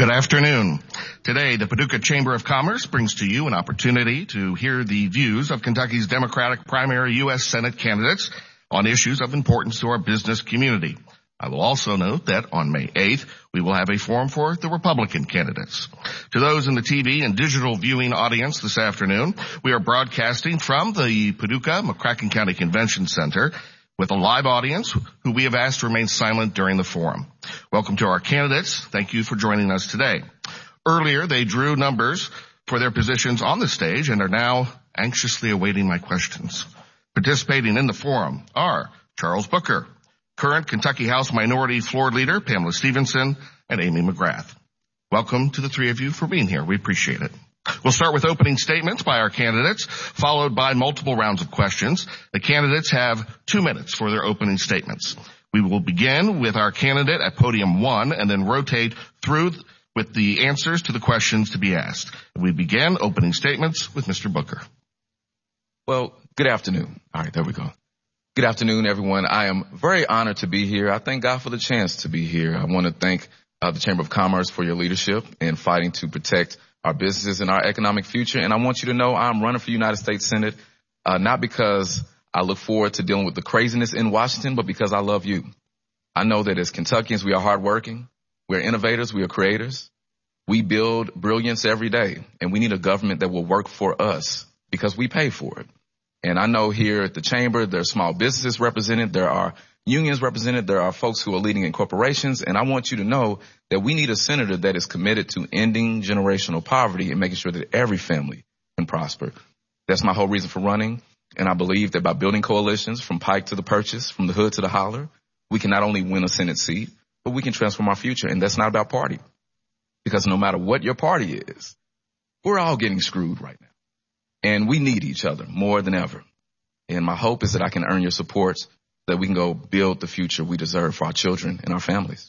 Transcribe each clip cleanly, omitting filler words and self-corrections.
Good afternoon. Today, the Paducah Chamber of Commerce brings to you an opportunity to hear the views of Kentucky's Democratic primary U.S. Senate candidates on issues of importance to our business community. I will also note that on May 8th, we will have a forum for the Republican candidates. To those in the TV and digital viewing audience this afternoon, we are broadcasting from the Paducah McCracken County Convention Center with a live audience who we have asked to remain silent during the forum. Welcome to our candidates. Thank you for joining us today. Earlier, they drew numbers for their positions on the stage and are now anxiously awaiting my questions. Participating in the forum are Charles Booker, current Kentucky House Minority Floor Leader Pamela Stephenson, and Amy McGrath. Welcome to the three of you for being here. We appreciate it. We'll start with opening statements by our candidates, followed by multiple rounds of questions. The candidates have 2 minutes for their opening statements. We will begin with our candidate at podium 1 and then rotate through with the answers to the questions to be asked. We begin opening statements with Mr. Booker. Well, good afternoon. All right, there we go. Good afternoon, everyone. I am very honored to be here. I thank God for the chance to be here. I want to thank the Chamber of Commerce for your leadership in fighting to protect our businesses and our economic future. And I want you to know I'm running for United States Senate, not because I look forward to dealing with the craziness in Washington, but because I love you. I know that as Kentuckians, we are hardworking, we're innovators, we are creators. We build brilliance every day, and we need a government that will work for us because we pay for it. And I know here at the Chamber, there are small businesses represented, there are unions represented, there are folks who are leading in corporations, and I want you to know that we need a senator that is committed to ending generational poverty and making sure that every family can prosper. That's my whole reason for running, and I believe that by building coalitions from Pike to the Purchase, from the hood to the holler, we can not only win a Senate seat, but we can transform our future, and that's not about party. Because no matter what your party is, we're all getting screwed right now. And we need each other more than ever. And my hope is that I can earn your support so that we can go build the future we deserve for our children and our families.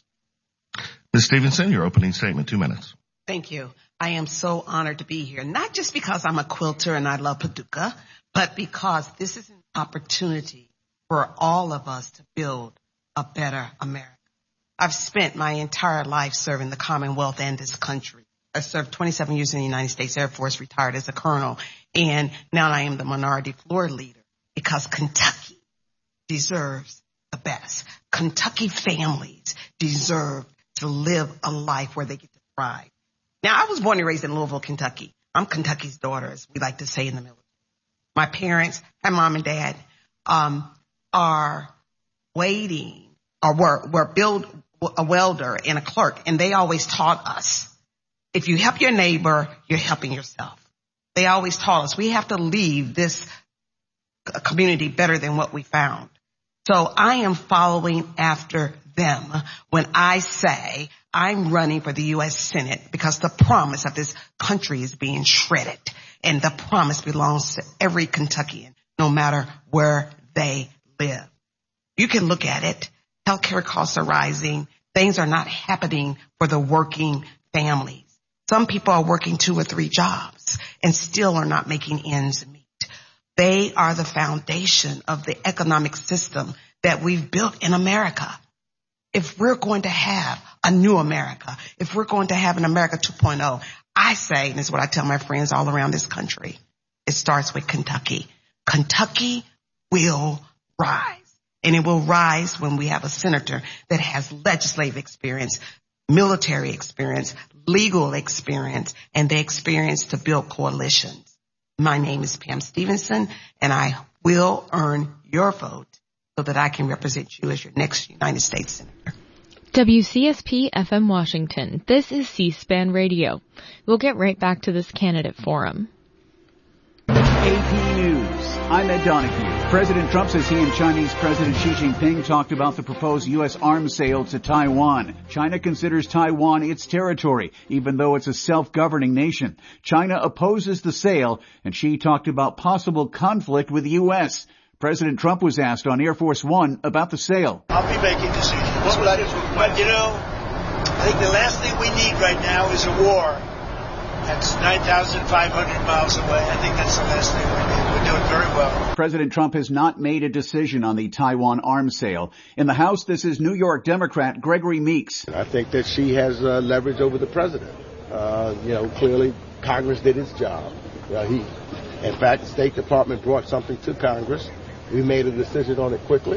Ms. Stephenson, your opening statement, 2 minutes. Thank you. I am so honored to be here, not just because I'm a quilter and I love Paducah, but because this is an opportunity for all of us to build a better America. I've spent my entire life serving the Commonwealth and this country. I served 27 years in the United States Air Force, retired as a colonel, and now I am the minority floor leader because Kentucky deserves the best. Kentucky families deserve to live a life where they get to thrive. Now, I was born and raised in Louisville, Kentucky. I'm Kentucky's daughter, as we like to say in the military. My parents, my mom and dad, are waiting, or were a welder and a clerk, and they always taught us, if you help your neighbor, you're helping yourself. They always taught us we have to leave this community better than what we found. So I am following after them when I say I'm running for the U.S. Senate because the promise of this country is being shredded, and the promise belongs to every Kentuckian, no matter where they live. You can look at it. Healthcare costs are rising. Things are not happening for the working families. Some people are working 2 or 3 jobs and still are not making ends meet. They are the foundation of the economic system that we've built in America. If we're going to have a new America, if we're going to have an America 2.0, I say, and this is what I tell my friends all around this country, it starts with Kentucky. Kentucky will rise. And it will rise when we have a senator that has legislative experience, military experience, legal experience, and the experience to build coalitions. My name is Pam Stephenson, and I will earn your vote so that I can represent you as your next United States Senator. WCSP FM Washington. This is C-SPAN Radio. We'll get right back to this candidate forum. AP News. I'm Ed Donahue. President Trump says he and Chinese President Xi Jinping talked about the proposed U.S. arms sale to Taiwan. China considers Taiwan its territory, even though it's a self-governing nation. China opposes the sale, and Xi talked about possible conflict with the U.S. President Trump was asked on Air Force One about the sale. I'll be making decisions. But, I think the last thing we need right now is a war. That's 9,500 miles away. I think that's the last thing we need. We're doing very well. President Trump has not made a decision on the Taiwan arms sale. In the House, this is New York Democrat Gregory Meeks. I think that she has leverage over the president. Clearly Congress did its job. In fact, the State Department brought something to Congress. We made a decision on it quickly.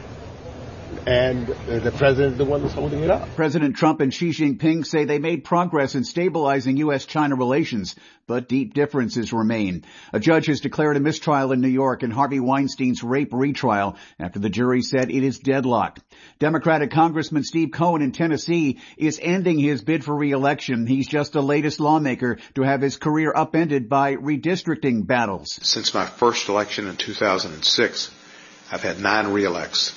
And the president is the one that's holding it up. President Trump and Xi Jinping say they made progress in stabilizing U.S.-China relations, but deep differences remain. A judge has declared a mistrial in New York in Harvey Weinstein's rape retrial after the jury said it is deadlocked. Democratic Congressman Steve Cohen in Tennessee is ending his bid for re-election. He's just the latest lawmaker to have his career upended by redistricting battles. Since my first election in 2006, I've had 9 re-elects.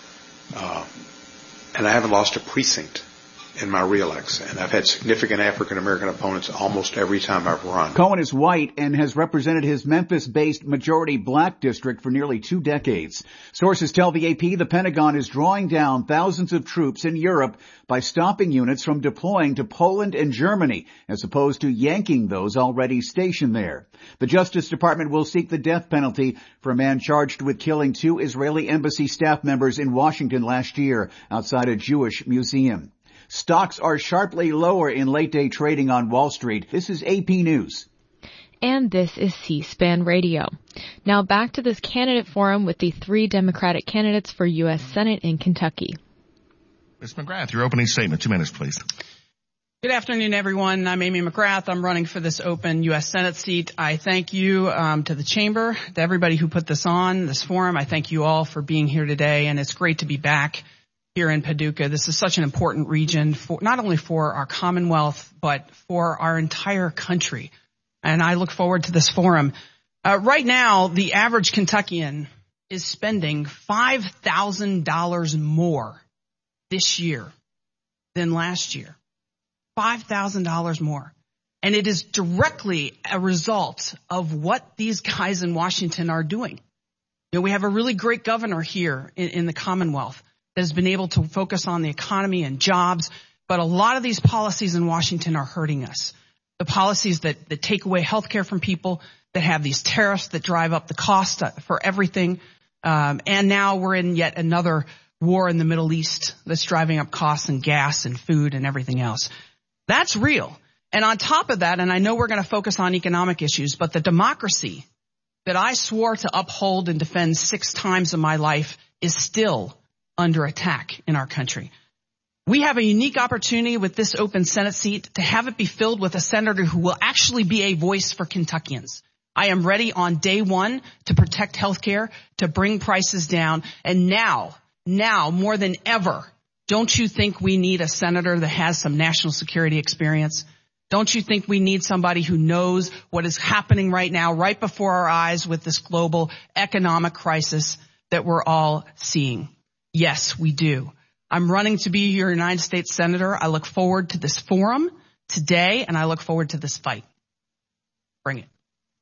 And I haven't lost a precinct in my re-elects. And I've had significant African-American opponents almost every time I've run. Cohen is white and has represented his Memphis-based majority black district for nearly 2 decades. Sources tell the AP the Pentagon is drawing down thousands of troops in Europe by stopping units from deploying to Poland and Germany, as opposed to yanking those already stationed there. The Justice Department will seek the death penalty for a man charged with killing 2 Israeli embassy staff members in Washington last year outside a Jewish museum. Stocks are sharply lower in late-day trading on Wall Street. This is AP News. And this is C-SPAN Radio. Now back to this candidate forum with the 3 Democratic candidates for U.S. Senate in Kentucky. Ms. McGrath, your opening statement. 2 minutes, please. Good afternoon, everyone. I'm Amy McGrath. I'm running for this open U.S. Senate seat. I thank you to the Chamber, to everybody who put this on, this forum. I thank you all for being here today, and it's great to be back here in Paducah. This is such an important region, for not only for our Commonwealth, but for our entire country. And I look forward to this forum. Right now, the average Kentuckian is spending $5,000 more this year than last year. $5,000 more. And it is directly a result of what these guys in Washington are doing. We have a really great governor here in the Commonwealth that has been able to focus on the economy and jobs, but a lot of these policies in Washington are hurting us. The policies that take away health care from people, that have these tariffs that drive up the cost for everything, and now we're in yet another war in the Middle East that's driving up costs and gas and food and everything else. That's real. And on top of that, and I know we're going to focus on economic issues, but the democracy that I swore to uphold and defend 6 times in my life is still under attack in our country. We have a unique opportunity with this open Senate seat to have it be filled with a senator who will actually be a voice for Kentuckians. I am ready on day 1 to protect health care, to bring prices down, and now more than ever, don't you think we need a senator that has some national security experience? Don't you think we need somebody who knows what is happening right now, right before our eyes with this global economic crisis that we're all seeing? Yes, we do. I'm running to be your United States Senator. I look forward to this forum today, and I look forward to this fight. Bring it.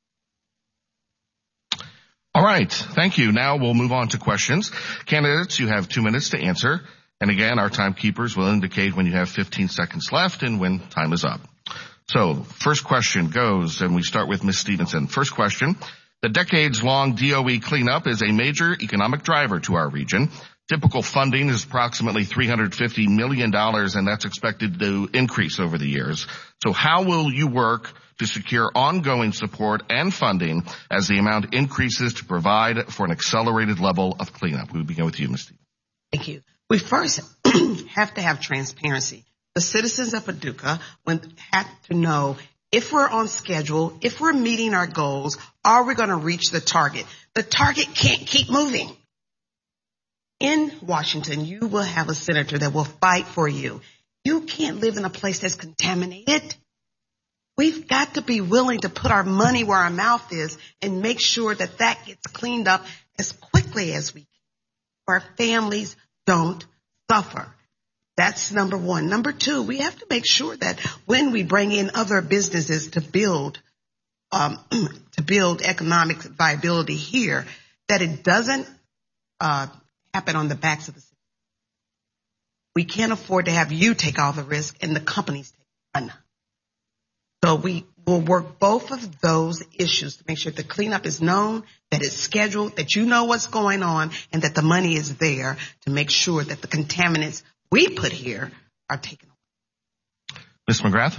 All right. Thank you. Now we'll move on to questions. Candidates, you have 2 minutes to answer. And again, our timekeepers will indicate when you have 15 seconds left and when time is up. So, first question goes, and we start with Ms. Stevenson. First question. The decades-long DOE cleanup is a major economic driver to our region. Typical funding is approximately $350 million, and that's expected to increase over the years. So how will you work to secure ongoing support and funding as the amount increases to provide for an accelerated level of cleanup? We begin with you, Ms. Stevens. Thank you. We first have to have transparency. The citizens of Paducah have to know if we're on schedule, if we're meeting our goals, are we going to reach the target? The target can't keep moving. In Washington, you will have a senator that will fight for you. You can't live in a place that's contaminated. We've got to be willing to put our money where our mouth is and make sure that that gets cleaned up as quickly as we can. Our families don't suffer. That's number 1. Number 2, we have to make sure that when we bring in other businesses to build economic viability here, that it doesn't happen on the backs of the city. We can't afford to have you take all the risk and the companies take none. So we will work both of those issues to make sure the cleanup is known, that it's scheduled, that you know what's going on, and that the money is there to make sure that the contaminants we put here are taken away. Ms. McGrath?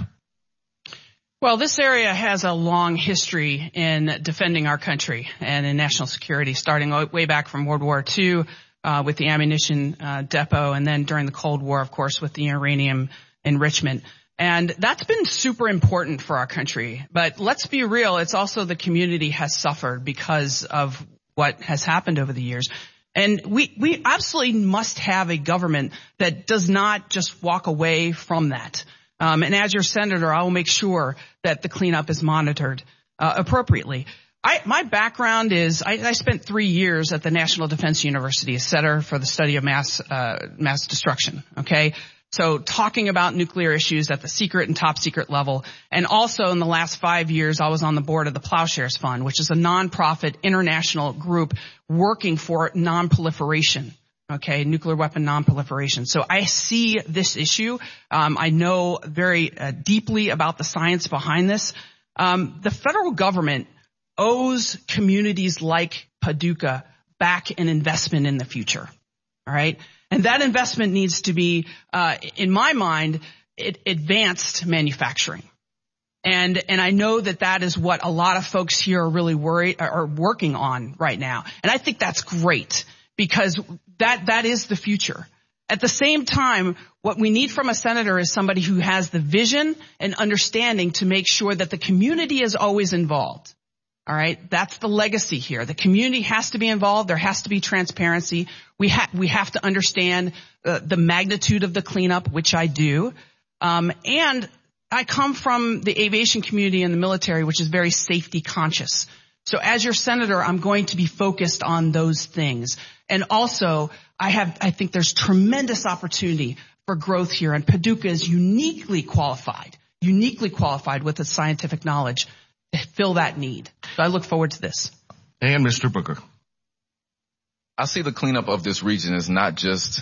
Well, this area has a long history in defending our country and in national security, starting way back from World War II with the ammunition depot, and then during the Cold War, of course, with the uranium enrichment. And that's been super important for our country. But let's be real, it's also the community has suffered because of what has happened over the years. And we absolutely must have a government that does not just walk away from that. And as your senator, I will make sure that the cleanup is monitored appropriately. My background is I spent 3 years at the National Defense University, a center for the study of mass destruction. Okay, so talking about nuclear issues at the secret and top secret level, and also in the last 5 years, I was on the board of the Plowshares Fund, which is a nonprofit international group working for non-proliferation. Okay, nuclear weapon non-proliferation. So I see this issue. I know very deeply about the science behind this. The federal government owes communities like Paducah back an investment in the future. All right, and that investment needs to be, in my mind, advanced manufacturing. And I know that is what a lot of folks here are really working on right now. And I think that's great, because that is the future. At the same time, what we need from a senator is somebody who has the vision and understanding to make sure that the community is always involved. All right, that's the legacy here. The community has to be involved. There has to be transparency. We have to understand the magnitude of the cleanup, which I do. And I come from the aviation community and the military, which is very safety conscious. So as your senator, I'm going to be focused on those things. And also, I think there's tremendous opportunity for growth here, and Paducah is uniquely qualified with the scientific knowledge to fill that need. So I look forward to this. And Mr. Booker. I see the cleanup of this region as not just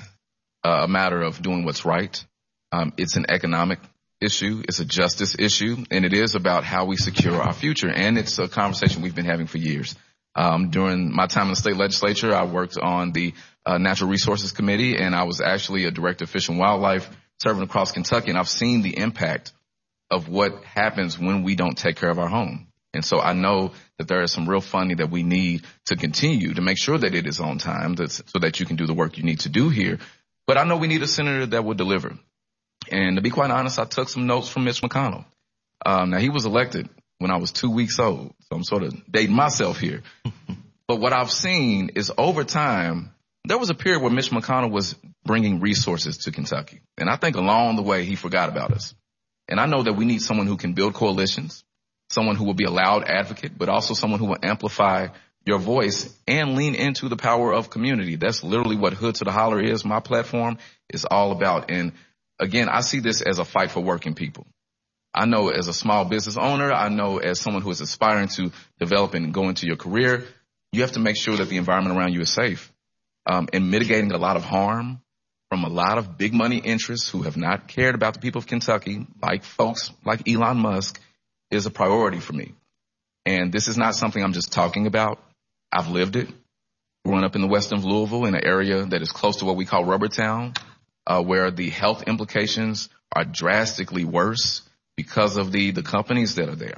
a matter of doing what's right. It's an economic issue. It's a justice issue, and it is about how we secure our future. And it's a conversation we've been having for years. During my time in the state legislature, I worked on the Natural Resources Committee, and I was actually a director of Fish and Wildlife serving across Kentucky, and I've seen the impact of what happens when we don't take care of our home. And so I know that there is some real funding that we need to continue to make sure that it is on time so that you can do the work you need to do here. But I know we need a senator that will deliver. And to be quite honest, I took some notes from Mitch McConnell. Now, he was elected when I was 2 weeks old, so I'm sort of dating myself here. But what I've seen is over time, there was a period where Mitch McConnell was bringing resources to Kentucky. And I think along the way, he forgot about us. And I know that we need someone who can build coalitions, someone who will be a loud advocate, but also someone who will amplify your voice and lean into the power of community. That's literally what Hood to the Holler is. My platform is all about. And again, I see this as a fight for working people. I know as a small business owner, I know as someone who is aspiring to develop and go into your career, you have to make sure that the environment around you is safe. And mitigating a lot of harm from a lot of big money interests who have not cared about the people of Kentucky, like folks like Elon Musk, is a priority for me. And this is not something I'm just talking about. I've lived it. Growing up in the western of Louisville in an area that is close to what we call Rubber Town, where the health implications are drastically worse because of the companies that are there.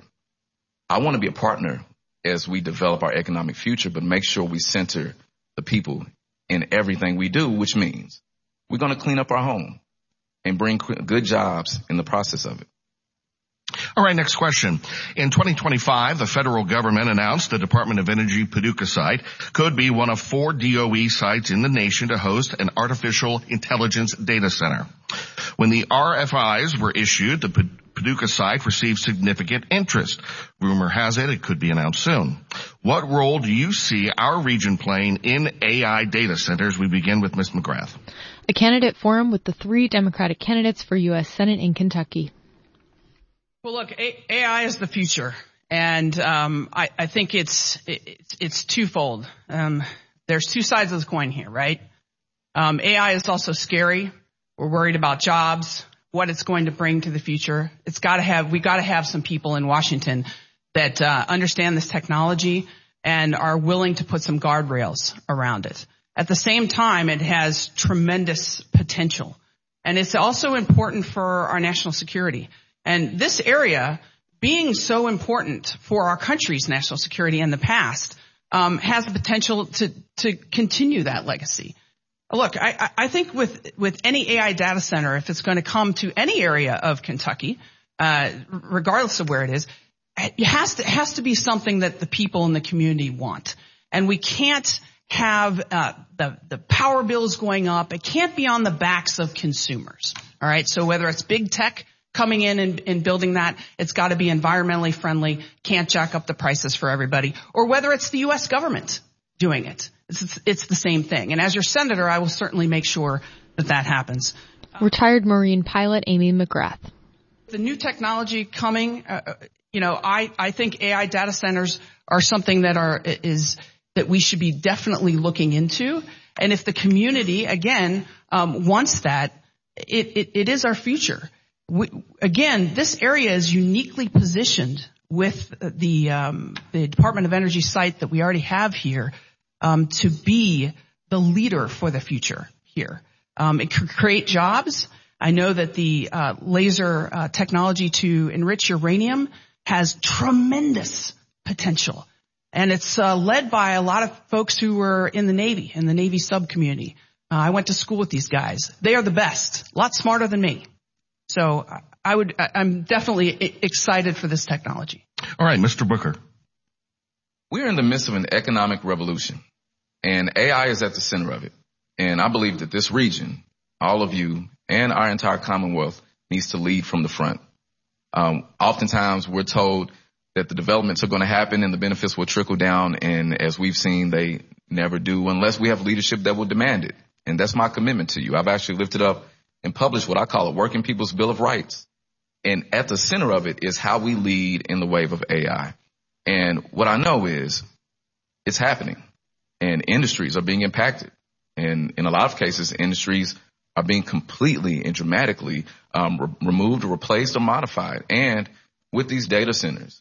I want to be a partner as we develop our economic future, but make sure we center the people in everything we do, which means we're going to clean up our home and bring good jobs in the process of it. All right, next question. In 2025, the federal government announced the Department of Energy Paducah site could be one of 4 DOE sites in the nation to host an artificial intelligence data center. When the RFIs were issued, the Paducah site received significant interest. Rumor has it could be announced soon. What role do you see our region playing in AI data centers? We begin with Ms. McGrath. A candidate forum with the 3 Democratic candidates for U.S. Senate in Kentucky. Well, look, AI is the future, and I think it's twofold. There's 2 sides of the coin here, right? AI is also scary. We're worried about jobs. what it's going to bring to the future. We got to have some people in Washington that understand this technology and are willing to put some guardrails around it. At the same time, it has tremendous potential. And it's also important for our national security. And this area, being so important for our country's national security in the past, has the potential to continue that legacy. Look, I think with any AI data center, if it's going to come to any area of Kentucky, regardless of where it is, it has to be something that the people in the community want. And we can't have the power bills going up. It can't be on the backs of consumers. All right. So whether it's big tech coming in and building that, it's got to be environmentally friendly, can't jack up the prices for everybody, or whether it's the U.S. government doing it. It's the same thing. And as your senator, I will certainly make sure that happens. Retired Marine pilot Amy McGrath. The new technology coming, I think AI data centers are something that we should be definitely looking into. And if the community, again, wants that, it is our future. This area is uniquely positioned with the Department of Energy site that we already have here to be the leader for the future here. It could create jobs. I know that the laser technology to enrich uranium has tremendous potential. And it's led by a lot of folks who were in the Navy sub-community. I went to school with these guys. They are the best, a lot smarter than me. So I'm definitely excited for this technology. All right, Mr. Booker. We're in the midst of an economic revolution, and AI is at the center of it. And I believe that this region, all of you, and our entire Commonwealth needs to lead from the front. Oftentimes we're told that the developments are going to happen and the benefits will trickle down, and as we've seen, they never do unless we have leadership that will demand it. And that's my commitment to you. I've actually lifted up and published what I call a Working People's Bill of Rights. And at the center of it is how we lead in the wave of AI. And what I know is it's happening, and industries are being impacted. And in a lot of cases, industries are being completely and dramatically removed or replaced or modified. And with these data centers,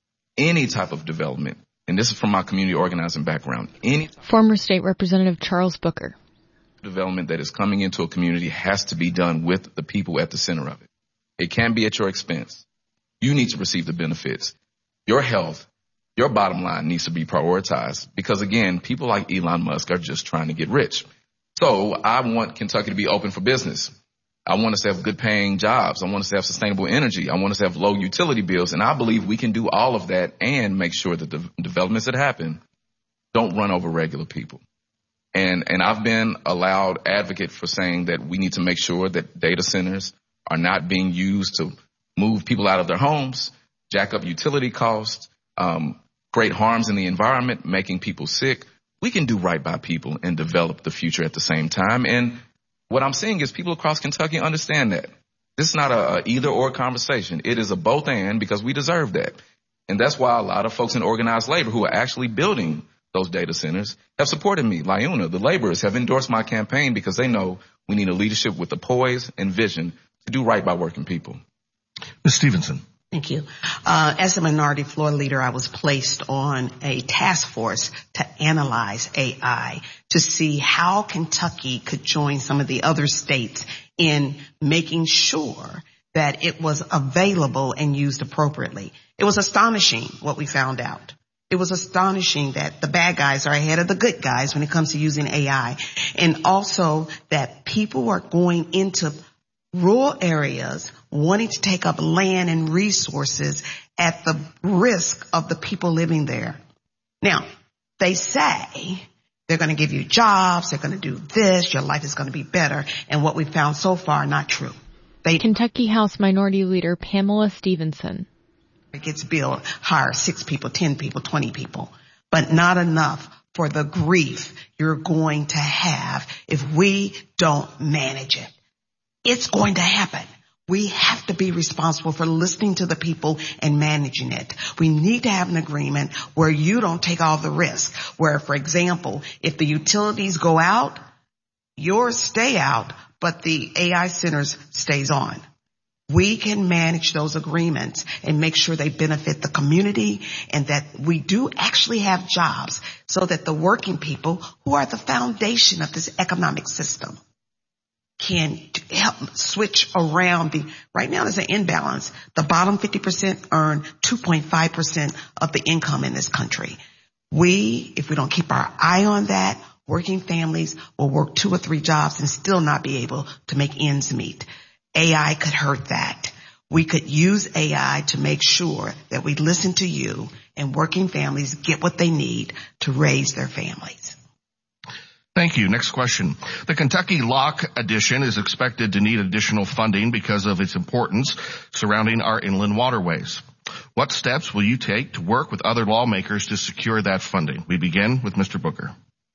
any type of development, and this is from my community organizing background, Former State Representative Charles Booker. Development that is coming into a community has to be done with the people at the center of it. It can't be at your expense. You need to receive the benefits. Your health, your bottom line needs to be prioritized because, again, people like Elon Musk are just trying to get rich. So I want Kentucky to be open for business. I want us to have good paying jobs. I want us to have sustainable energy. I want us to have low utility bills. And I believe we can do all of that and make sure that the developments that happen don't run over regular people. And I've been a loud advocate for saying that we need to make sure that data centers are not being used to move people out of their homes, jack up utility costs, create harms in the environment, making people sick. We can do right by people and develop the future at the same time. And what I'm seeing is people across Kentucky understand that. This is not a either or conversation. It is a both and, because we deserve that. And that's why a lot of folks in organized labor who are actually building those data centers have supported me. LIUNA, the laborers, have endorsed my campaign because they know we need a leadership with the poise and vision to do right by working people. Ms. Stevenson. Thank you. As a minority floor leader, I was placed on a task force to analyze AI to see how Kentucky could join some of the other states in making sure that it was available and used appropriately. It was astonishing what we found out. It was astonishing that the bad guys are ahead of the good guys when it comes to using AI, and also that people are going into rural areas wanting to take up land and resources at the risk of the people living there. Now, they say they're going to give you jobs, they're going to do this, your life is going to be better, and what we found so far, not true. Kentucky House Minority Leader Pamela Stevenson. It gets built, hire 6 people, 10 people, 20 people, but not enough for the grief you're going to have if we don't manage it. It's going to happen. We have to be responsible for listening to the people and managing it. We need to have an agreement where you don't take all the risk, where, for example, if the utilities go out, yours stay out, but the AI centers stays on. we can manage those agreements and make sure they benefit the community and that we do actually have jobs so that the working people who are the foundation of this economic system can help switch around right now there's an imbalance. The bottom 50% earn 2.5% of the income in this country. If we don't keep our eye on that, working families will work 2 or 3 jobs and still not be able to make ends meet. AI could hurt that. We could use AI to make sure that we listen to you and working families get what they need to raise their families. Thank you. Next question. The Kentucky Lock Addition is expected to need additional funding because of its importance surrounding our inland waterways. What steps will you take to work with other lawmakers to secure that funding? We begin with Mr. Booker.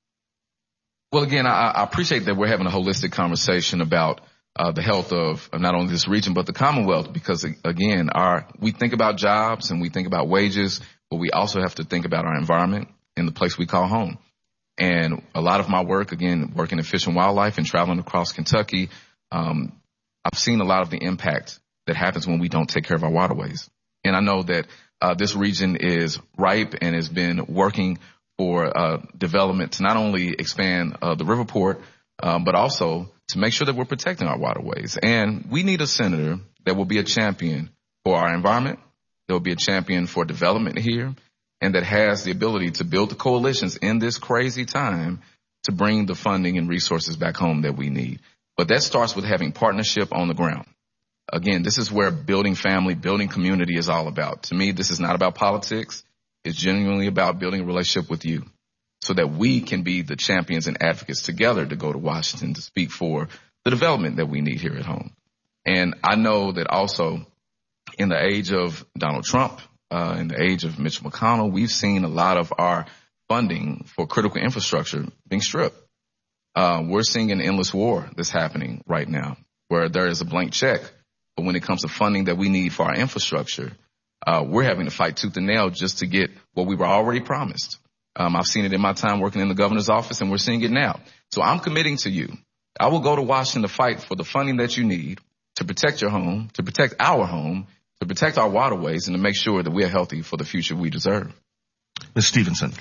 Well, again, I appreciate that we're having a holistic conversation about the health of not only this region, but the Commonwealth, because, again, we think about jobs and we think about wages, but we also have to think about our environment and the place we call home. And a lot of my work, again, working in fish and wildlife and traveling across Kentucky, I've seen a lot of the impact that happens when we don't take care of our waterways. And I know that this region is ripe and has been working for development to not only expand the Riverport, but also to make sure that we're protecting our waterways. And we need a senator that will be a champion for our environment, that will be a champion for development here, and that has the ability to build the coalitions in this crazy time to bring the funding and resources back home that we need. But that starts with having partnership on the ground. Again, this is where building family, building community is all about. To me, this is not about politics. It's genuinely about building a relationship with you so that we can be the champions and advocates together to go to Washington to speak for the development that we need here at home. And I know that also in the age of Donald Trump, in the age of Mitch McConnell, we've seen a lot of our funding for critical infrastructure being stripped. We're seeing an endless war that's happening right now where there is a blank check. But when it comes to funding that we need for our infrastructure, we're having to fight tooth and nail just to get what we were already promised. I've seen it in my time working in the governor's office, and we're seeing it now. So I'm committing to you. I will go to Washington to fight for the funding that you need to protect your home, to protect our home, to protect our waterways, and to make sure that we're healthy for the future we deserve. Ms. Stevenson.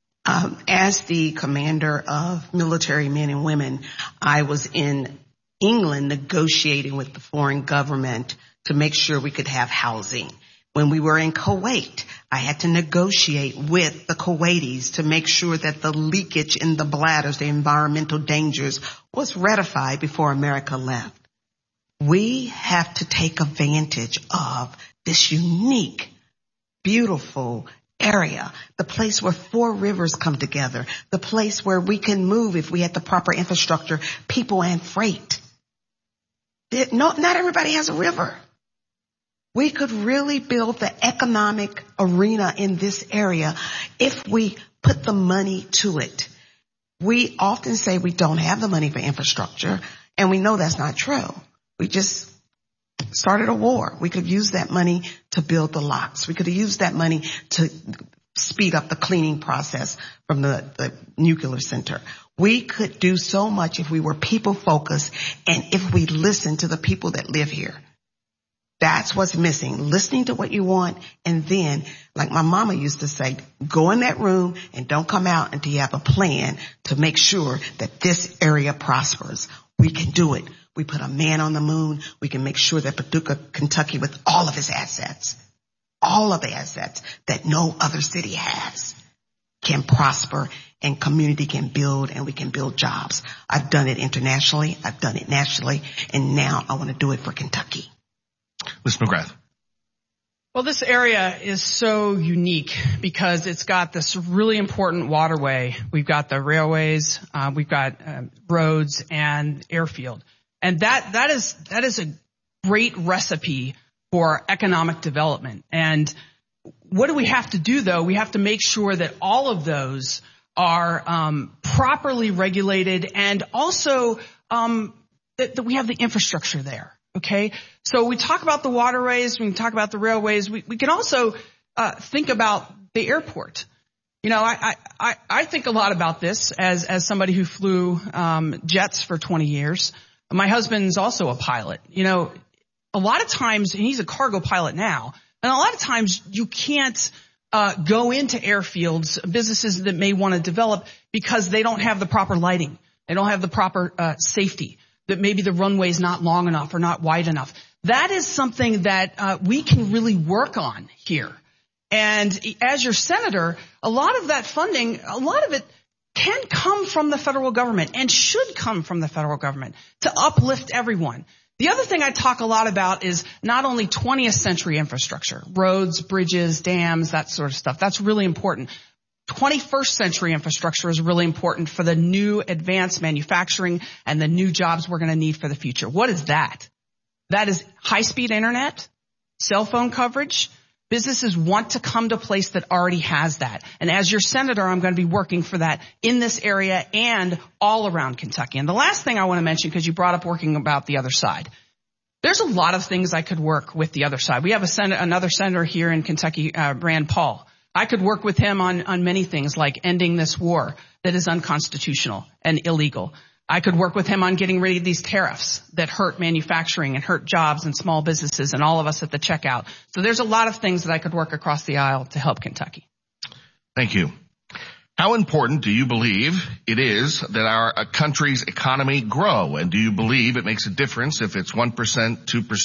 As the commander of military men and women, I was in England negotiating with the foreign government to make sure we could have housing. When we were in Kuwait, I had to negotiate with the Kuwaitis to make sure that the leakage in the bladders, the environmental dangers, was ratified before America left. We have to take advantage of this unique, beautiful area, the place where 4 rivers come together, the place where we can move if we had the proper infrastructure, people and freight. Not everybody has a river. We could really build the economic arena in this area if we put the money to it. We often say we don't have the money for infrastructure, and we know that's not true. We just started a war. We could use that money to build the locks. We could have used that money to speed up the cleaning process from the nuclear center. We could do so much if we were people focused and if we listened to the people that live here. That's what's missing. Listening to what you want, and then, like my mama used to say, go in that room and don't come out until you have a plan to make sure that this area prospers. We can do it. We put a man on the moon. We can make sure that Paducah, Kentucky, with all of its assets, all of the assets that no other city has, can prosper and community can build, and we can build jobs. I've done it internationally. I've done it nationally. And now I want to do it for Kentucky. Ms. McGrath. Well, this area is so unique because it's got this really important waterway. We've got the railways, we've got roads and airfield. And that is a great recipe for economic development. And what do we have to do, though? We have to make sure that all of those are properly regulated, and also that we have the infrastructure there. Okay, so we talk about the waterways, we can talk about the railways. We can also think about the airport. You know, I think a lot about this as somebody who flew jets for 20 years. My husband's also a pilot. You know, a lot of times, and he's a cargo pilot now, and a lot of times you can't go into airfields, businesses that may want to develop, because they don't have the proper lighting. They don't have the proper safety, that maybe the runway is not long enough or not wide enough. That is something that we can really work on here. And as your senator, a lot of that funding, a lot of it can come from the federal government and should come from the federal government to uplift everyone. The other thing I talk a lot about is not only 20th century infrastructure, roads, bridges, dams, that sort of stuff. That's really important. 21st century infrastructure is really important for the new advanced manufacturing and the new jobs we're going to need for the future. What is that? That is high-speed internet, cell phone coverage. Businesses want to come to a place that already has that. And as your senator, I'm going to be working for that in this area and all around Kentucky. And the last thing I want to mention, because you brought up working about the other side. There's a lot of things I could work with the other side. We have another senator here in Kentucky, Rand Paul. I could work with him on many things, like ending this war that is unconstitutional and illegal. I could work with him on getting rid of these tariffs that hurt manufacturing and hurt jobs and small businesses and all of us at the checkout. So there's a lot of things that I could work across the aisle to help Kentucky. Thank you. How important do you believe it is that our country's economy grow? And do you believe it makes a difference if it's 1%, 2%,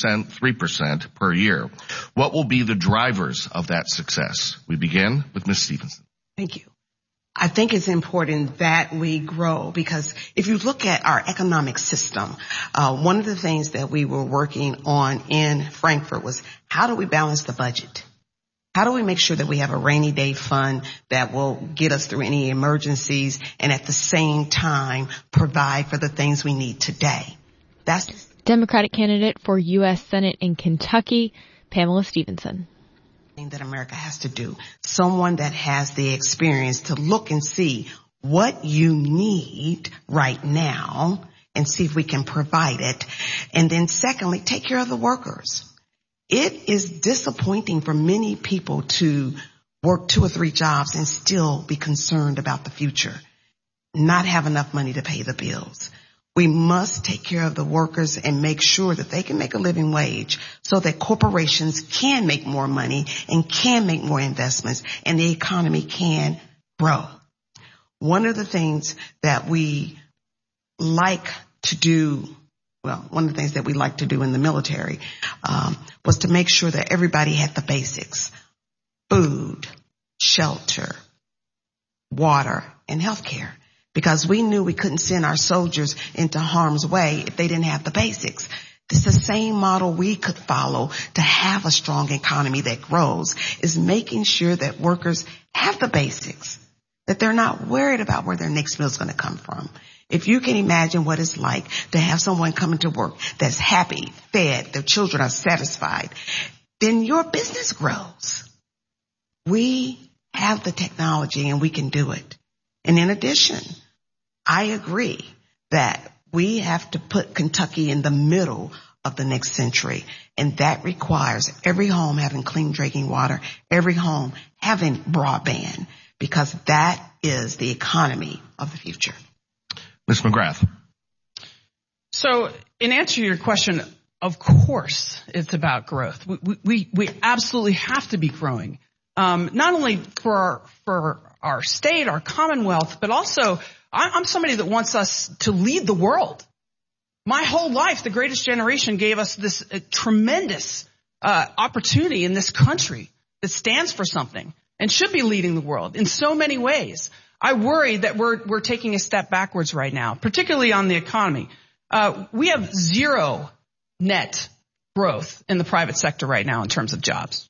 3% per year? What will be the drivers of that success? We begin with Ms. Stevenson. Thank you. I think it's important that we grow, because if you look at our economic system, one of the things that we were working on in Frankfurt was, how do we balance the budget? How do we make sure that we have a rainy day fund that will get us through any emergencies and at the same time provide for the things we need today? That's Democratic candidate for U.S. Senate in Kentucky, Pamela Stevenson. That America has to do. Someone that has the experience to look and see what you need right now and see if we can provide it. And then secondly, take care of the workers. It is disappointing for many people to work 2 or 3 jobs and still be concerned about the future, not have enough money to pay the bills. We must take care of the workers and make sure that they can make a living wage so that corporations can make more money and can make more investments and the economy can grow. One of the things that we like to do, one of the things that we like to do in the military was to make sure that everybody had the basics: food, shelter, water, and health care. Because we knew we couldn't send our soldiers into harm's way if they didn't have the basics. It's the same model we could follow to have a strong economy that grows, is making sure that workers have the basics, that they're not worried about where their next meal is going to come from. If you can imagine what it's like to have someone coming to work that's happy, fed, their children are satisfied, then your business grows. We have the technology and we can do it. And in addition, I agree that we have to put Kentucky in the middle of the next century, and that requires every home having clean drinking water, every home having broadband, because that is the economy of the future. Ms. McGrath. So in answer to your question, of course it's about growth. We absolutely have to be growing, not only for our state, our commonwealth, but also I'm somebody that wants us to lead the world. My whole life, the Greatest Generation gave us this tremendous opportunity in this country that stands for something and should be leading the world in so many ways. I worry that we're taking a step backwards right now, particularly on the economy. We have zero net growth in the private sector right now in terms of jobs.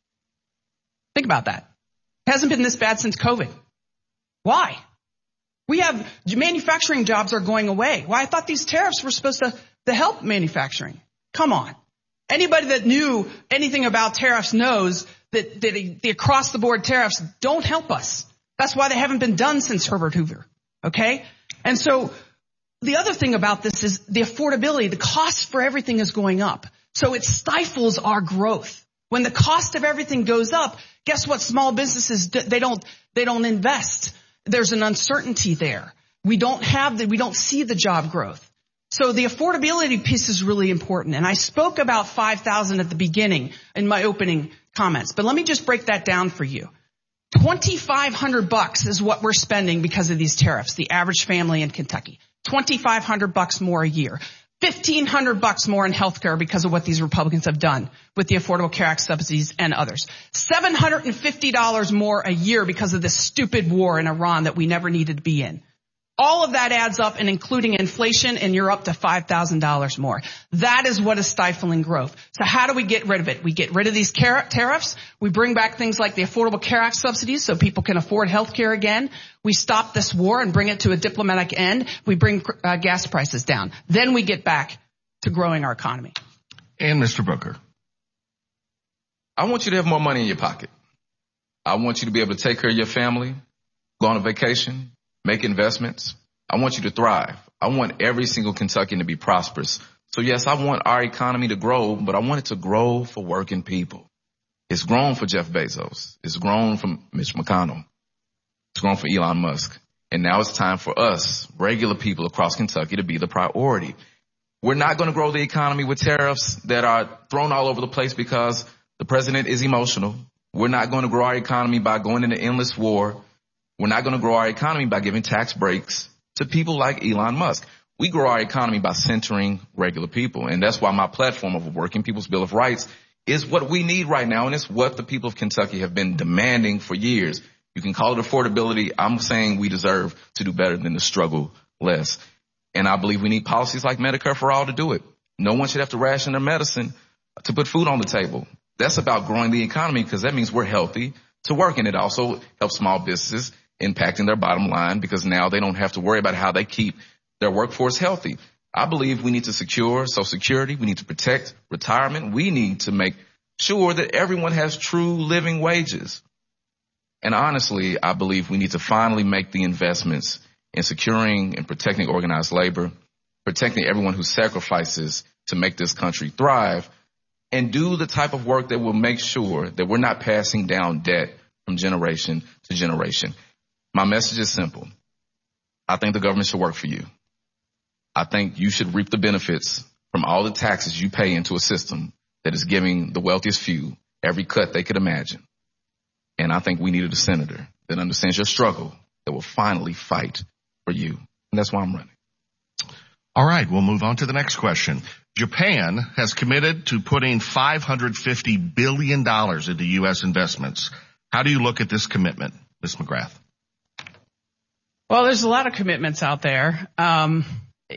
Think about that. It hasn't been this bad since COVID. Why? We have manufacturing jobs are going away. Why? I thought these tariffs were supposed to help manufacturing. Come on. Anybody that knew anything about tariffs knows that the across-the-board tariffs don't help us. That's why they haven't been done since Herbert Hoover. Okay? And so the other thing about this is the affordability. The cost for everything is going up. So it stifles our growth. When the cost of everything goes up, guess what? Small businesses, they don't invest. There's an uncertainty there. We don't see the job growth. So the affordability piece is really important. And I spoke about 5,000 at the beginning in my opening comments, but let me just break that down for you. $2,500 is what we're spending because of these tariffs, the average family in Kentucky. $2,500 more a year. $1,500 more in healthcare because of what these Republicans have done with the Affordable Care Act subsidies and others. $750 more a year because of this stupid war in Iran that we never needed to be in. All of that adds up, and including inflation, and you're up to $5,000 more. That is what is stifling growth. So how do we get rid of it? We get rid of these tariffs. We bring back things like the Affordable Care Act subsidies so people can afford health care again. We stop this war and bring it to a diplomatic end. We bring gas prices down. Then we get back to growing our economy. And Mr. Booker. I want you to have more money in your pocket. I want you to be able to take care of your family, go on a vacation, make investments. I want you to thrive. I want every single Kentuckian to be prosperous. So yes, I want our economy to grow, but I want it to grow for working people. It's grown for Jeff Bezos. It's grown for Mitch McConnell. It's grown for Elon Musk. And now it's time for us, regular people across Kentucky, to be the priority. We're not going to grow the economy with tariffs that are thrown all over the place because the president is emotional. We're not going to grow our economy by going into endless war. We're not going to grow our economy by giving tax breaks to people like Elon Musk. We grow our economy by centering regular people. And that's why my platform of a Working People's Bill of Rights is what we need right now. And it's what the people of Kentucky have been demanding for years. You can call it affordability. I'm saying we deserve to do better than to struggle less. And I believe we need policies like Medicare for All to do it. No one should have to ration their medicine to put food on the table. That's about growing the economy because that means we're healthy to work. And it also helps small businesses impacting their bottom line because now they don't have to worry about how they keep their workforce healthy. I believe we need to secure Social Security. We need to protect retirement. We need to make sure that everyone has true living wages. And honestly, I believe we need to finally make the investments in securing and protecting organized labor, protecting everyone who sacrifices to make this country thrive, and do the type of work that will make sure that we're not passing down debt from generation to generation. My message is simple. I think the government should work for you. I think you should reap the benefits from all the taxes you pay into a system that is giving the wealthiest few every cut they could imagine. And I think we needed a senator that understands your struggle, that will finally fight for you. And that's why I'm running. All right, we'll move on to the next question. Japan has committed to putting $550 billion into U.S. investments. How do you look at this commitment, Ms. McGrath? Well, there's a lot of commitments out there. I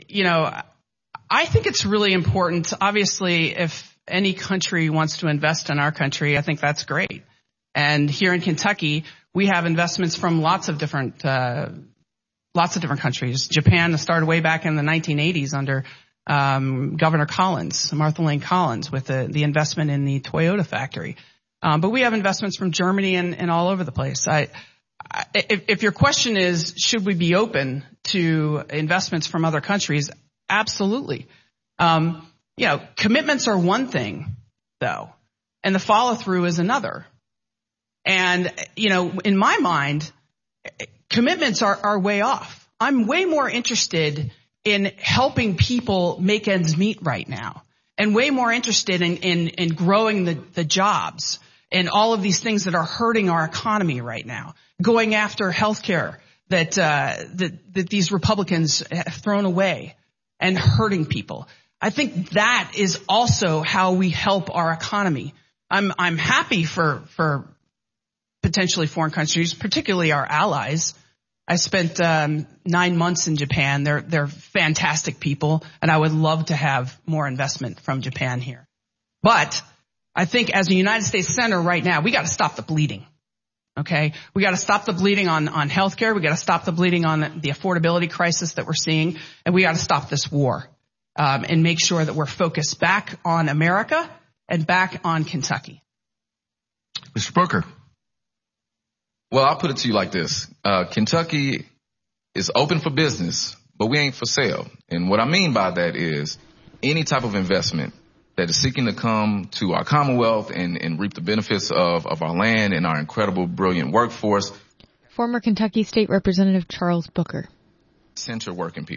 think it's really important. Obviously, if any country wants to invest in our country, I think that's great. And here in Kentucky, we have investments from lots of different countries. Japan started way back in the 1980s under Governor Collins, Martha Lane Collins, with the investment in the Toyota factory. But we have investments from Germany and all over the place. If your question is, should we be open to investments from other countries? Absolutely. Commitments are one thing, though, and the follow through is another. And, in my mind, commitments are way off. I'm way more interested in helping people make ends meet right now, and way more interested in growing the jobs and all of these things that are hurting our economy right now, going after healthcare that these Republicans have thrown away and hurting people. I think that is also how we help our economy. I'm happy for potentially foreign countries, particularly our allies. I spent 9 months in Japan. They're fantastic people, and I would love to have more investment from Japan here. But I think as a United States senator right now, we got to stop the bleeding. Okay, we got to stop the bleeding on healthcare. We got to stop the bleeding on the affordability crisis that we're seeing, and we got to stop this war and make sure that we're focused back on America and back on Kentucky. Mr. Booker. Well, I'll put it to you like this. Kentucky is open for business, but we ain't for sale. And what I mean by that is any type of investment that is seeking to come to our Commonwealth and reap the benefits of our land and our incredible, brilliant workforce. Former Kentucky State Representative Charles Booker. Center working people.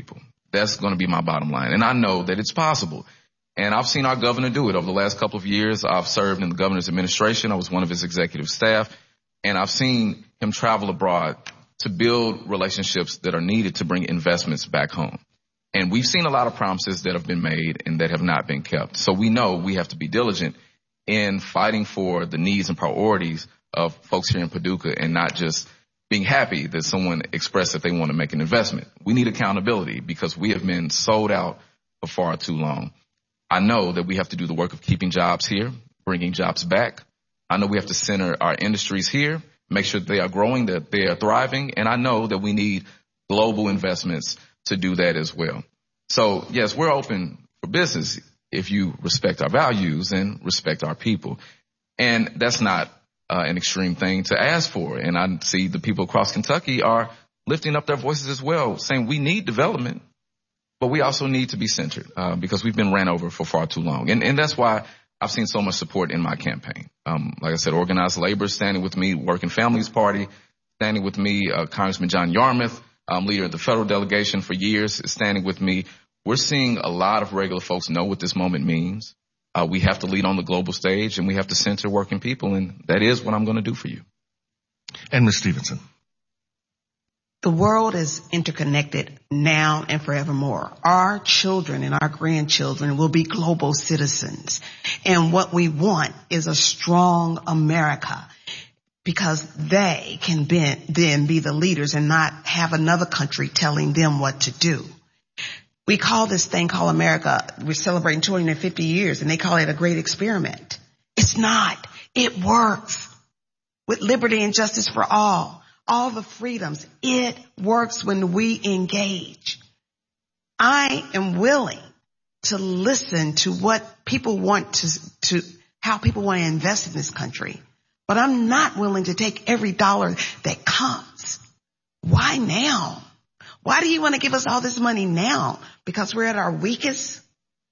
That's going to be my bottom line. And I know that it's possible. And I've seen our governor do it over the last couple of years. I've served in the governor's administration. I was one of his executive staff. And I've seen him travel abroad to build relationships that are needed to bring investments back home. And we've seen a lot of promises that have been made and that have not been kept. So we know we have to be diligent in fighting for the needs and priorities of folks here in Paducah and not just being happy that someone expressed that they want to make an investment. We need accountability because we have been sold out for far too long. I know that we have to do the work of keeping jobs here, bringing jobs back. I know we have to center our industries here, make sure that they are growing, that they are thriving. And I know that we need global investments to do that as well. So, yes, we're open for business if you respect our values and respect our people. And that's not an extreme thing to ask for. And I see the people across Kentucky are lifting up their voices as well, saying we need development, but we also need to be centered because we've been ran over for far too long. And that's why I've seen so much support in my campaign. Like I said, organized labor standing with me, Working Families Party standing with me, Congressman John Yarmouth, leader of the federal delegation for years, is standing with me. We're seeing a lot of regular folks know what this moment means. We have to lead on the global stage, and we have to center working people, and that is what I'm going to do for you. And Ms. Stevenson. The world is interconnected now and forevermore. Our children and our grandchildren will be global citizens. And what we want is a strong America because they can then be the leaders and not have another country telling them what to do. We call this thing called America, we're celebrating 250 years, and they call it a great experiment. It's not. It works with liberty and justice for all the freedoms. It works when we engage. I am willing to listen to what people want to how people want to invest in this country, but I'm not willing to take every dollar that comes. Why now? Why do you want to give us all this money now? Because we're at our weakest?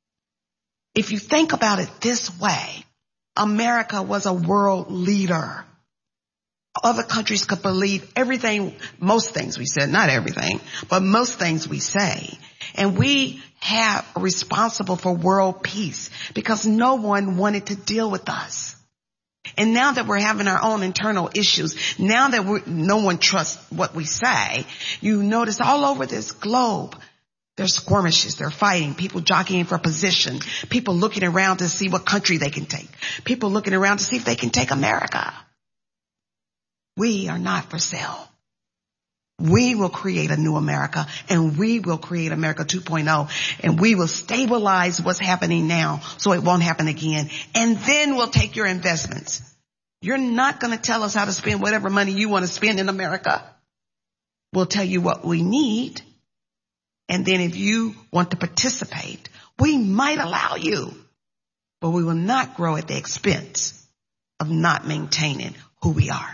If you think about it this way, America was a world leader. Other countries could believe everything, most things we said, not everything, but most things we say. And we are responsible for world peace because no one wanted to deal with us. And now that we're having our own internal issues, now that no one trusts what we say, you notice all over this globe, there's skirmishes, they're fighting, people jockeying for position, people looking around to see what country they can take, people looking around to see if they can take America. We are not for sale. We will create a new America, and we will create America 2.0, and we will stabilize what's happening now so it won't happen again. And then we'll take your investments. You're not going to tell us how to spend whatever money you want to spend in America. We'll tell you what we need. And then if you want to participate, we might allow you, but we will not grow at the expense of not maintaining who we are.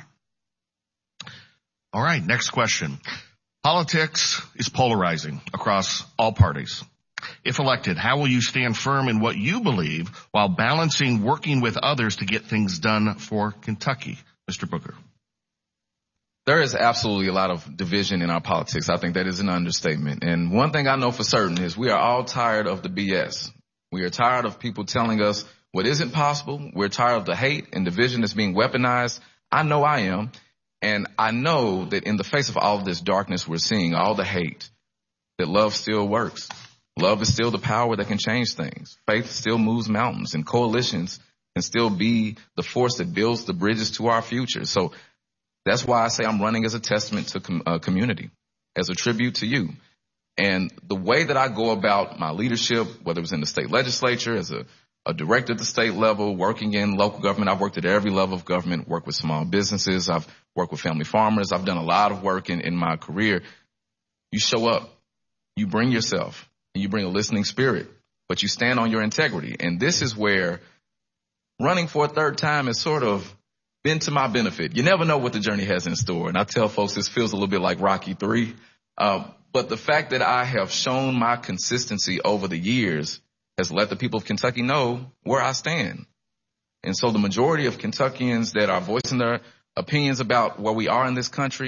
All right, next question. Politics is polarizing across all parties. If elected, how will you stand firm in what you believe while balancing working with others to get things done for Kentucky? Mr. Booker. There is absolutely a lot of division in our politics. I think that is an understatement. And one thing I know for certain is we are all tired of the BS. We are tired of people telling us what isn't possible. We're tired of the hate and division that's being weaponized. I know I am. And I know that in the face of all of this darkness we're seeing, all the hate, that love still works. Love is still the power that can change things. Faith still moves mountains, and coalitions can still be the force that builds the bridges to our future. So that's why I say I'm running as a testament to community, as a tribute to you. And the way that I go about my leadership, whether it was in the state legislature, as a director at the state level, working in local government. I've worked at every level of government, worked with small businesses. I've worked with family farmers. I've done a lot of work in my career. You show up, you bring yourself, and you bring a listening spirit, but you stand on your integrity. And this is where running for a third time has sort of been to my benefit. You never know what the journey has in store. And I tell folks this feels a little bit like Rocky III. But the fact that I have shown my consistency over the years has let the people of Kentucky know where I stand. And so the majority of Kentuckians that are voicing their opinions about where we are in this country,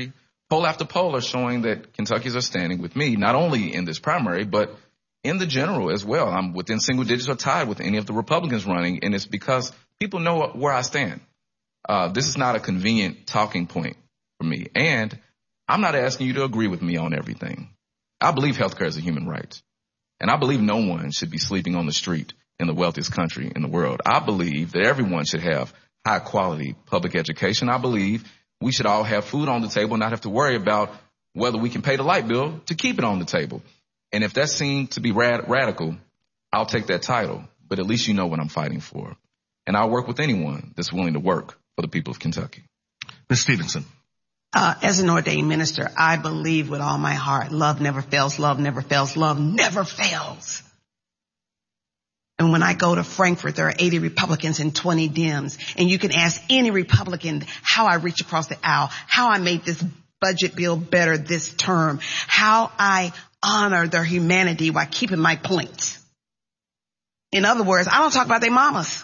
poll after poll are showing that Kentuckians are standing with me, not only in this primary, but in the general as well. I'm within single digits or tied with any of the Republicans running, and it's because people know where I stand. This is not a convenient talking point for me, and I'm not asking you to agree with me on everything. I believe healthcare is a human right, and I believe no one should be sleeping on the street in the wealthiest country in the world. I believe that everyone should have high-quality public education. I believe we should all have food on the table and not have to worry about whether we can pay the light bill to keep it on the table. And if that seemed to be radical, I'll take that title. But at least you know what I'm fighting for. And I'll work with anyone that's willing to work for the people of Kentucky. Ms. Stevenson. As an ordained minister, I believe with all my heart, love never fails, love never fails, love never fails. And when I go to Frankfurt, there are 80 Republicans and 20 Dems. And you can ask any Republican how I reach across the aisle, how I made this budget bill better this term, how I honor their humanity while keeping my points. In other words, I don't talk about their mamas.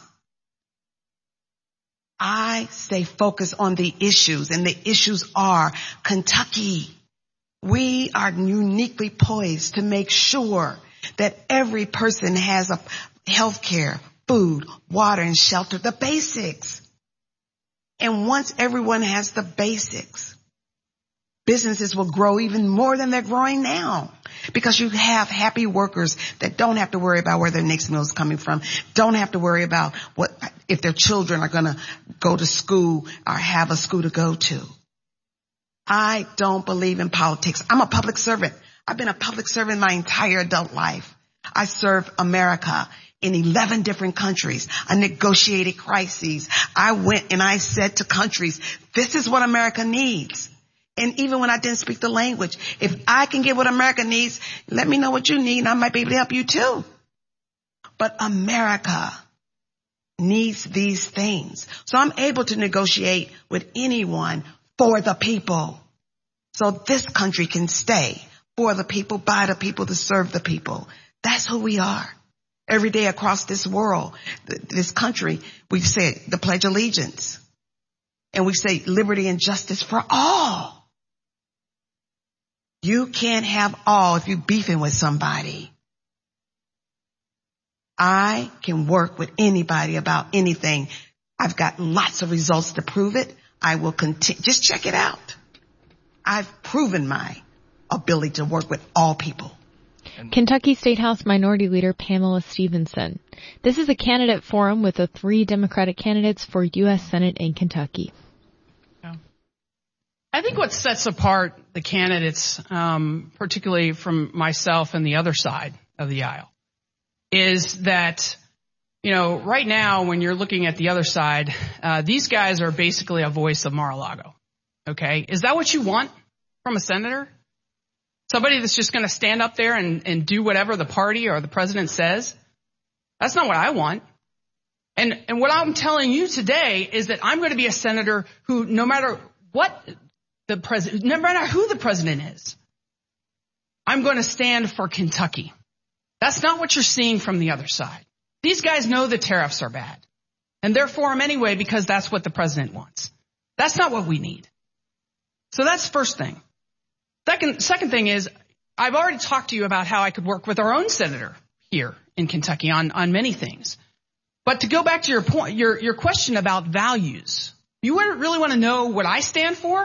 I stay focused on the issues, and the issues are Kentucky. We are uniquely poised to make sure that every person has a health care, food, water, and shelter, the basics. And once everyone has the basics, businesses will grow even more than they're growing now, because you have happy workers that don't have to worry about where their next meal is coming from, don't have to worry about what if their children are going to go to school or have a school to go to. I don't believe in politics. I'm a public servant. I've been a public servant my entire adult life. I served America in 11 different countries. I negotiated crises. I went and I said to countries, this is what America needs. And even when I didn't speak the language, if I can get what America needs, let me know what you need and I might be able to help you too. But America needs these things. So I'm able to negotiate with anyone for the people. So this country can stay for the people, by the people, to serve the people. That's who we are. Every day across this world, this country, we say the Pledge of Allegiance. And we say liberty and justice for all. You can't have all if you're beefing with somebody. I can work with anybody about anything. I've got lots of results to prove it. I will continue. Just check it out. I've proven my ability to work with all people. Kentucky State House Minority Leader Pamela Stevenson. This is a candidate forum with the 3 Democratic candidates for U.S. Senate in Kentucky. I think what sets apart the candidates, particularly from myself and the other side of the aisle, is that, right now when you're looking at the other side, these guys are basically a voice of Mar-a-Lago. Okay? Is that what you want from a senator? Somebody that's just going to stand up there and do whatever the party or the president says? That's not what I want. And what I'm telling you today is that I'm going to be a senator who, no matter who the president is, I'm going to stand for Kentucky. That's not what you're seeing from the other side. These guys know the tariffs are bad, and they're for them anyway because that's what the president wants. That's not what we need. So that's the first thing. Second thing is, I've already talked to you about how I could work with our own senator here in Kentucky on many things. But to go back to your point, your question about values, you really want to know what I stand for?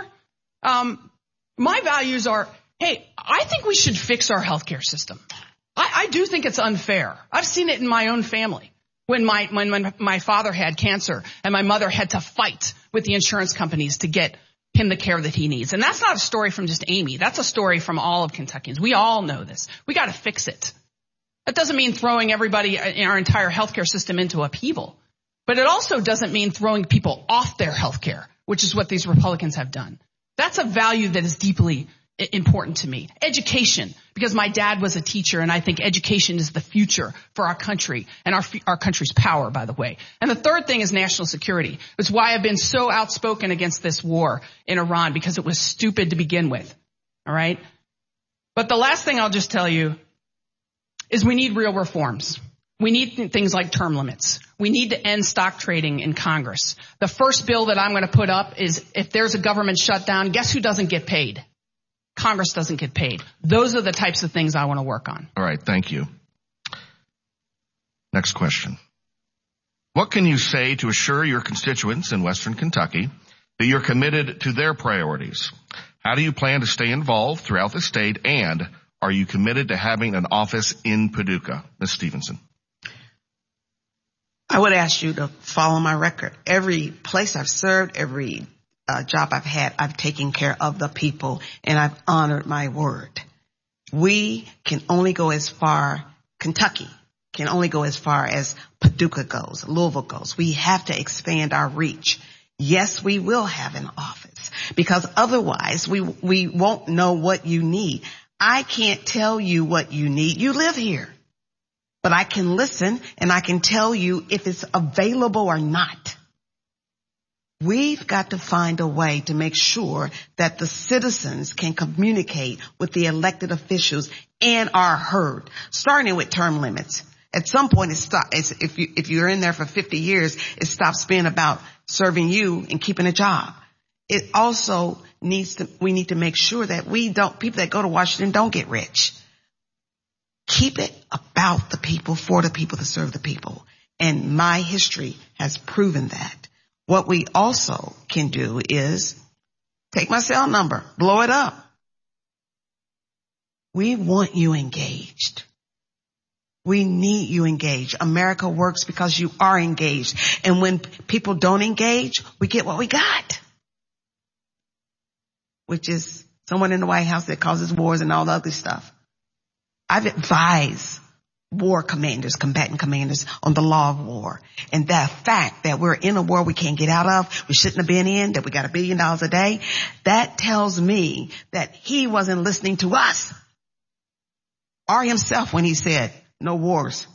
My values are, hey, I think we should fix our healthcare system. I do think it's unfair. I've seen it in my own family. When my father had cancer and my mother had to fight with the insurance companies to get him the care that he needs. And that's not a story from just Amy. That's a story from all of Kentuckians. We all know this. We got to fix it. That doesn't mean throwing everybody in our entire healthcare system into upheaval. But it also doesn't mean throwing people off their healthcare, which is what these Republicans have done. That's a value that is deeply important to me. Education, because my dad was a teacher, and I think education is the future for our country and our country's power, by the way. And the third thing is national security. It's why I've been so outspoken against this war in Iran, because it was stupid to begin with. All right? But the last thing I'll just tell you is we need real reforms. We need things like term limits. We need to end stock trading in Congress. The first bill that I'm going to put up is if there's a government shutdown, guess who doesn't get paid? Congress doesn't get paid. Those are the types of things I want to work on. All right. Thank you. Next question. What can you say to assure your constituents in Western Kentucky that you're committed to their priorities? How do you plan to stay involved throughout the state, and are you committed to having an office in Paducah? Ms. Stevenson. I would ask you to follow my record. Every place I've served, every job I've had, I've taken care of the people, and I've honored my word. We can only go as far, Kentucky can only go as far as Paducah goes, Louisville goes. We have to expand our reach. Yes, we will have an office, because otherwise we won't know what you need. I can't tell you what you need. You live here. But I can listen and I can tell you if it's available or not. We've got to find a way to make sure that the citizens can communicate with the elected officials and are heard, starting with term limits. At some point, if you're in there for 50 years, it stops being about serving you and keeping a job. It also we need to make sure that people that go to Washington don't get rich. Keep it about the people, for the people, to serve the people. And my history has proven that. What we also can do is take my cell number, blow it up. We want you engaged. We need you engaged. America works because you are engaged. And when people don't engage, we get what we got, which is someone in the White House that causes wars and all the other stuff. I've advised war commanders, combatant commanders, on the law of war. And the fact that we're in a war we can't get out of, we shouldn't have been in, that we got $1 billion a day, that tells me that he wasn't listening to us or himself when he said no wars.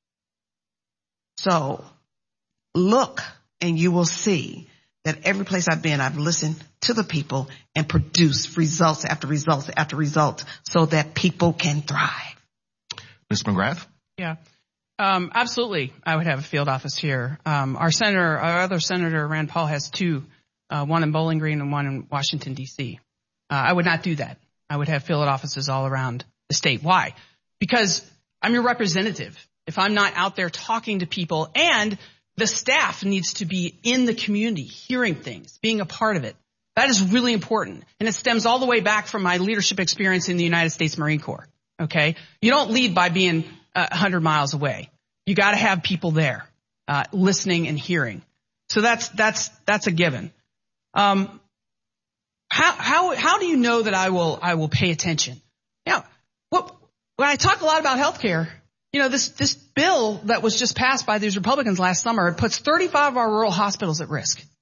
So look and you will see that every place I've been, I've listened to the people and produced results after results after results so that people can thrive. Ms. McGrath? Yeah. Absolutely. I would have a field office here. Our other senator, Rand Paul, has two, one in Bowling Green and one in Washington, D.C. I would not do that. I would have field offices all around the state. Why? Because I'm your representative. If I'm not out there talking to people, and the staff needs to be in the community, hearing things, being a part of it. That is really important. And it stems all the way back from my leadership experience in the United States Marine Corps. Okay? You don't lead by being 100 miles away. You got to have people there, listening and hearing. So that's a given. How do you know that I will pay attention? Now, when I talk a lot about healthcare, this bill that was just passed by these Republicans last summer, it puts 35 of our rural hospitals at risk.